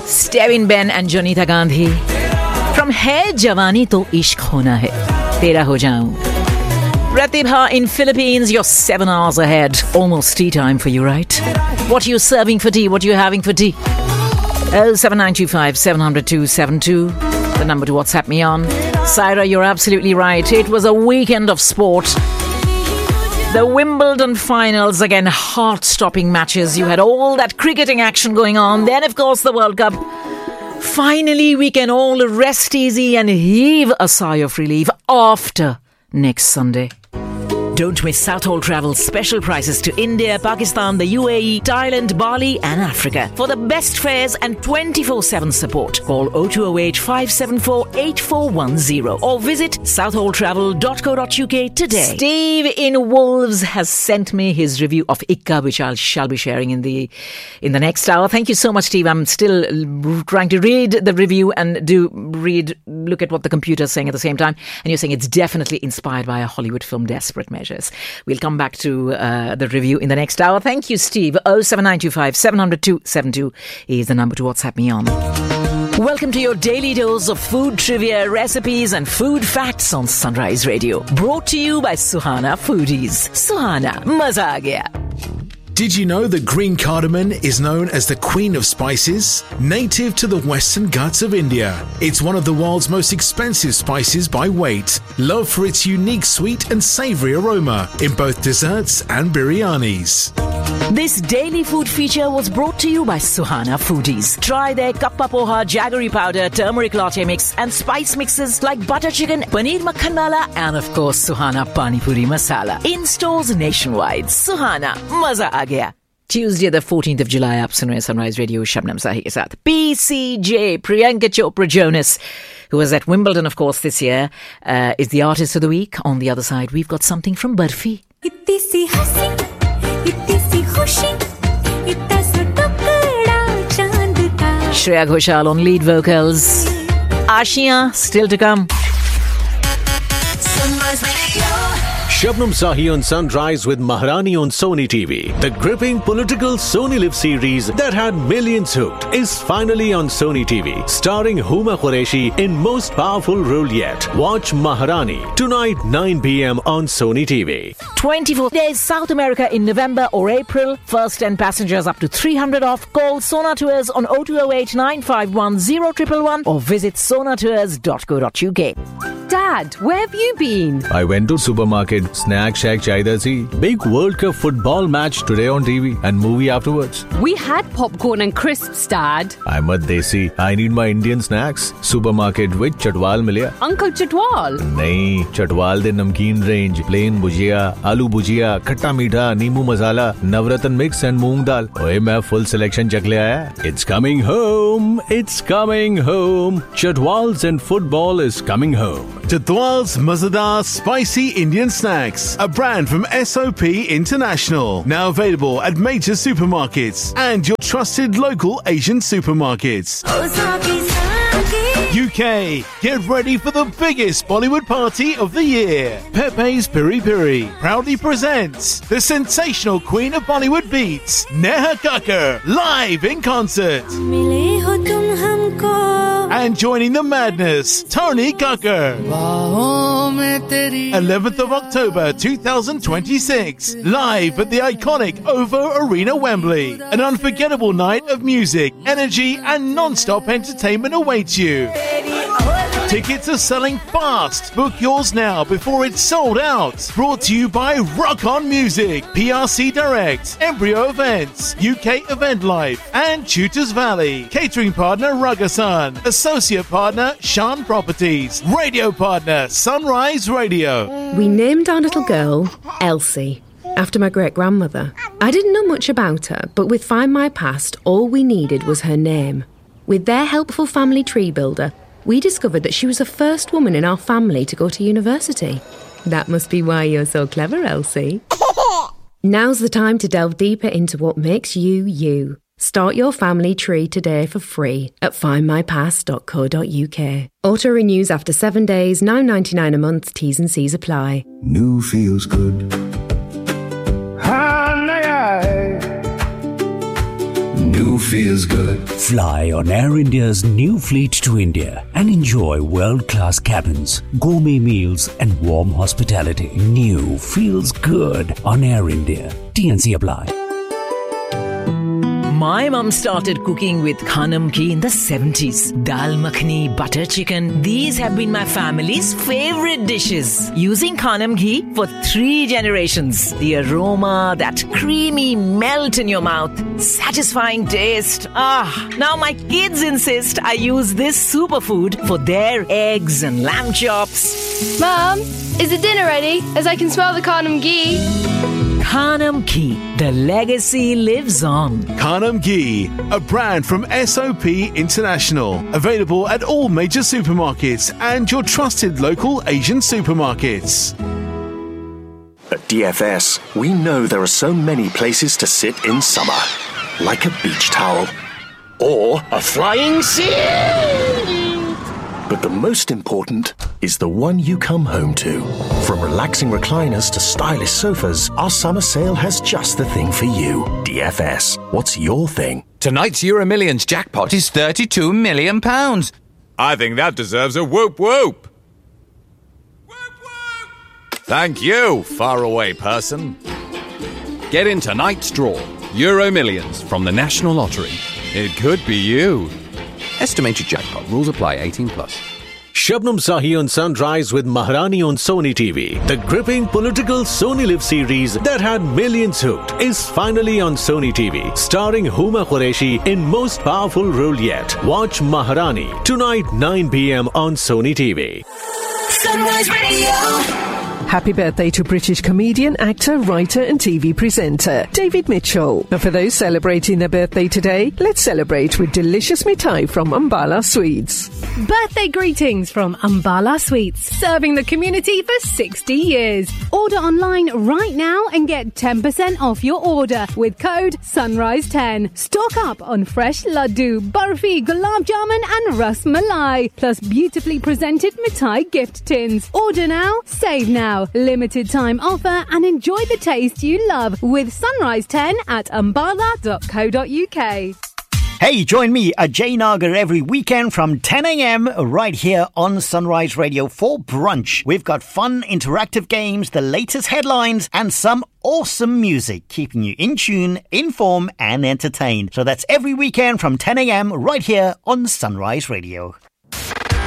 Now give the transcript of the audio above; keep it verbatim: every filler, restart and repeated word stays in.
Stevin Ben and Jonita Gandhi. From Hai Jawani To Ishq Hona Hai, Tera Ho Jaun. Pratibha in Philippines, you're seven hours ahead. Almost tea time for you, right? What are you serving for tea? What are you having for tea? oh seven nine two five seven zero two seven two, the number to WhatsApp me on. Saira, you're absolutely right. It was a weekend of sport. The Wimbledon finals, again, heart-stopping matches. You had all that cricketing action going on. Then, of course, the World Cup. Finally, we can all rest easy and heave a sigh of relief after next Sunday. Don't miss Southall Travel's special prices to India, Pakistan, the U A E, Thailand, Bali and Africa. For the best fares and twenty-four seven support, call oh two oh eight, five seven four, eight four one zero or visit southall travel dot co dot uk today. Steve in Wolves has sent me his review of Ikka, which I shall be sharing in the in the next hour. Thank you so much, Steve. I'm still trying to read the review and do read, look at what the computer's saying at the same time. And you're saying it's definitely inspired by a Hollywood film, Desperate Measures. We'll come back to uh, the review in the next hour. Thank you, Steve. oh seven nine two five seven zero two seven two is the number to WhatsApp me on. Welcome to your daily dose of food trivia, recipes and food facts on Sunrise Radio. Brought to you by Suhana Foodies. Suhana, maza aa gaya. Did you know that green cardamom is known as the Queen of Spices? Native to the Western Ghats of India, it's one of the world's most expensive spices by weight, loved for its unique sweet and savoury aroma in both desserts and biryanis. This daily food feature was brought to you by Suhana Foodies. Try their kappa poha, jaggery powder, turmeric latte mix and spice mixes like butter chicken, paneer makhan wala and of course Suhana Pani Puri Masala. In stores nationwide. Suhana, maza aa gaya. Tuesday the fourteenth of July, आप सुन रहे हैं Sunrise Radio Shabnam Sahi के साथ. P C J, Priyanka Chopra Jonas, who was at Wimbledon, of course, this year, uh, is the artist of the week. On the other side, we've got something from Barfi. Shreya Ghoshal on lead vocals. Ashiyan still to come. Shabnam Sahi on Sunrise with Maharani on Sony T V. The gripping political Sony Live series that had millions hooked is finally on Sony T V, starring Huma Qureshi in most powerful role yet. Watch Maharani tonight nine p.m. on Sony T V. twenty-four days South America in November or April. First ten passengers up to three hundred off. Call Sona Tours on oh two oh eight, nine five one, oh one one one or visit sona tours dot co dot uk. Dad, where have you been? I went to supermarket. Snack Shack Chaida si. Big World Cup football match today on T V and movie afterwards. We had popcorn and crisps, Dad. I'm a desi. I need my Indian snacks. Supermarket with Chatwal milya. Uncle Chatwal? Nahin, Chatwal de namkeen range. Plain bhujia, aloo bhujia, khatta meetha, neemu masala, navratan mix and moong dal. Oye, main full selection chak le aaya. It's coming home. It's coming home. Chatwal's and football is coming home. Chatwal's Mazadar Spicy Indian Snacks, a brand from S O P International. Now available at major supermarkets and your trusted local Asian supermarkets. U K, get ready for the biggest Bollywood party of the year. Pepe's Piri Piri proudly presents the sensational queen of Bollywood beats, Neha Kakkar, live in concert. And joining the madness, Tony Kakkar. eleventh of October twenty twenty-six, live at the iconic OVO Arena, Wembley. An unforgettable night of music, energy and non-stop entertainment awaits you. Tickets are selling fast. Book yours now before it's sold out. Brought to you by Rock On Music, P R C Direct, Embryo Events, U K Event Life, and Tutors Valley. Catering partner Rugasun. Associate partner Shan Properties. Radio partner Sunrise Radio. We named our little girl Elsie, after my great-grandmother. I didn't know much about her, but with Find My Past, all we needed was her name. With their helpful family tree builder, we discovered that she was the first woman in our family to go to university. That must be why you're so clever, Elsie. Now's the time to delve deeper into what makes you, you. Start your family tree today for free at find my past dot co dot uk. Auto renews after seven days, nine ninety-nine a month, T's and C's apply. New feels good. New you feels good. Fly on Air India's new fleet to India and enjoy world-class cabins, gourmet meals and warm hospitality. New feels good on Air India. T N C apply. My mum started cooking with Khanam Ghee in the seventies. Dal makhani, butter chicken, these have been my family's favorite dishes. Using Khanam Ghee for three generations. The aroma, that creamy melt in your mouth, satisfying taste. Ah, now my kids insist I use this superfood for their eggs and lamb chops. Mum, is the dinner ready? As I can smell the Khanam Ghee. Khanam Ghee, the legacy lives on. Khanam Ghee, a brand from S O P International. Available at all major supermarkets and your trusted local Asian supermarkets. At D F S, we know there are so many places to sit in summer. Like a beach towel. Or a flying seal. But the most important is the one you come home to. From relaxing recliners to stylish sofas, our summer sale has just the thing for you. D F S, what's your thing? Tonight's Euro Millions jackpot is thirty-two million pounds. I think that deserves a whoop whoop. Whoop whoop. Thank you, faraway person. Get in tonight's draw. Euro Millions from the National Lottery. It could be you. Estimated jackpot. Rules apply. eighteen plus. Shabnam Sahi on Sunrise with Maharani on Sony T V. The gripping political Sony Live series that had millions hooked is finally on Sony T V. Starring Huma Qureshi in most powerful role yet. Watch Maharani tonight nine p.m. on Sony T V. Sunrise Radio. Happy birthday to British comedian, actor, writer and T V presenter David Mitchell. Now for those celebrating their birthday today, let's celebrate with delicious mithai from Ambala Sweets. Birthday greetings from Ambala Sweets, serving the community for sixty years. Order online right now and get ten percent off your order with code Sunrise ten. Stock up on fresh laddu, barfi, gulab jamun and ras malai, plus beautifully presented mithai gift tins. Order now, save now. Limited time offer and enjoy the taste you love with Sunrise ten at ambala dot co dot uk. Hey, join me, Ajay Nagar, every weekend from ten a.m. right here on Sunrise Radio for brunch. We've got fun, interactive games, the latest headlines, and some awesome music, keeping you in tune, informed, and entertained. So that's every weekend from ten a.m. right here on Sunrise Radio.